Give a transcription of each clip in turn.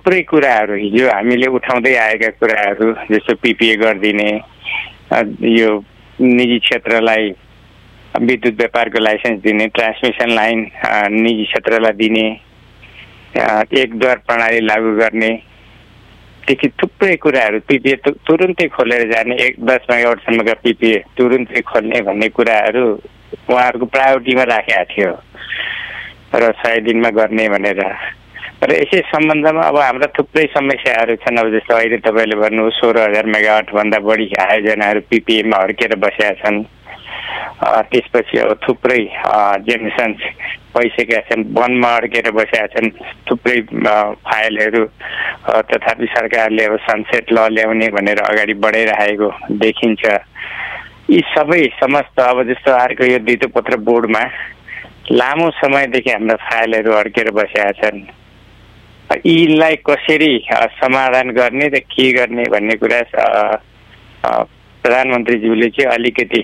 थुप्रै कुराहरू हिजो हामीले उठाउँदै आएका कुराहरू जस्तो पिपिए गरिदिने, यो निजी क्षेत्रलाई विद्युत व्यापारको लाइसेन्स दिने, ट्रान्समिसन लाइन निजी क्षेत्रलाई दिने, एक दर प्रणाली लागू गर्ने, देखि थुप्रै कुराहरू, पिपिए तुरुन्तै खोलेर जाने, 10 मेगावाटसम्मका पिपिए तुरुन्तै खोल्ने भन्ने कुराहरू उहाँहरूको प्रायोरिटीमा राखेका थियो र 100 दिनमा गर्ने भनेर। र यसै सम्बन्धमा अब हाम्रा थुप्रै समस्याहरू छन्। अब जस्तो अहिले तपाईँले भन्नु 16,000 मेगावाटभन्दा बढी आयोजनाहरू पिपिएमा अड्केर बसेका छन्। त्यसपछि अब थुप्रै जेनरेसन भइसकेका छन्, वनमा अड्केर बसेका छन् थुप्रै फाइलहरू। तथापि सरकारले अब सनसेट ल ल्याउने भनेर अगाडि बढाइरहेको देखिन्छ। यी सबै समस्त अब जस्तो अर्को यो धितोपत्र बोर्डमा लामो समयदेखि हाम्रा फाइलहरू अड्केर बसेका छन्। यीलाई कसरी समाधान गर्ने र के गर्ने भन्ने कुरा प्रधानमन्त्रीज्यूले चाहिँ अलिकति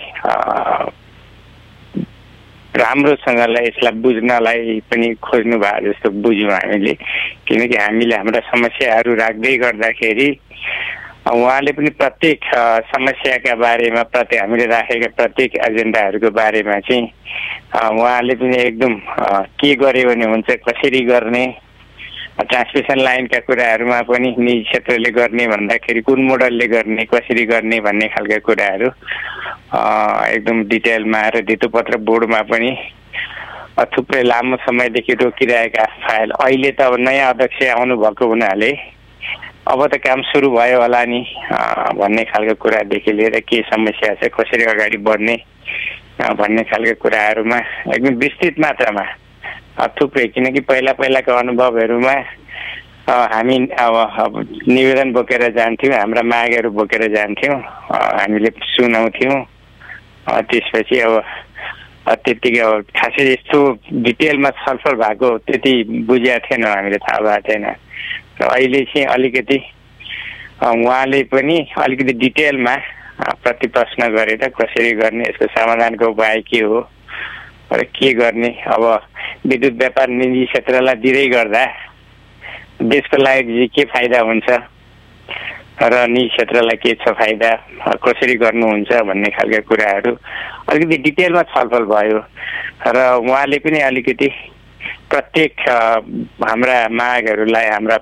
राम्रोसँगलाई यसलाई बुझ्नलाई पनि खोज्नु भएको जस्तो बुझ्यौँ हामीले। किनकि हामीले हाम्रा समस्याहरू राख्दै गर्दाखेरि उहाँले पनि प्रत्येक समस्याका बारेमा, हामीले राखेका प्रत्येक एजेन्डाहरूको बारेमा चाहिँ उहाँले पनि एकदम के गर्यो भने हुन्छ, कसरी गर्ने, ट्रान्समिसन लाइनका कुराहरूमा पनि निजी क्षेत्रले गर्ने भन्दाखेरि कुन मोडलले गर्ने, कसरी गर्ने भन्ने खालका कुराहरू एकदम डिटेलमा र धितोपत्र बोर्डमा पनि थुप्रै लामो समयदेखि रोकिरहेका फाइल, अहिले त अब नयाँ अध्यक्ष आउनुभएको हुनाले अब त काम सुरु भयो होला नि भन्ने खालको कुरादेखि लिएर के समस्या छ, कसरी अगाडि बढ्ने भन्ने खालको कुराहरूमा एकदम विस्तृत मात्रामा थुप्रै। किनकि पहिलाको अनुभवहरूमा हामी अब निवेदन बोकेर जान्थ्यौँ, हाम्रा मागहरू बोकेर जान्थ्यौँ, हामीले सुनाउँथ्यौँ। त्यसपछि अब त्यतिकै अब खासै यस्तो डिटेलमा छलफल भएको त्यति बुझेको थिएन, हामीले थाहा भएको थिएन। र अहिले चाहिँ अलिकति उहाँले पनि अलिकति डिटेलमा प्रतिप्रश्न गरेर कसरी गर्ने, यसको समाधानको उपाय के हो र के गर्ने। अब विद्युत व्यापार निजी क्षेत्रलाई दिँदै गर्दा देशको लागि के फाइदा हुन्छ र निजी क्षेत्रलाई के छ फाइदा, कसरी गर्नुहुन्छ भन्ने खालका कुराहरू अलिकति डिटेलमा छलफल भयो। र उहाँले पनि अलिकति प्रत्येक हाम्रा मागहरूलाई, हाम्रा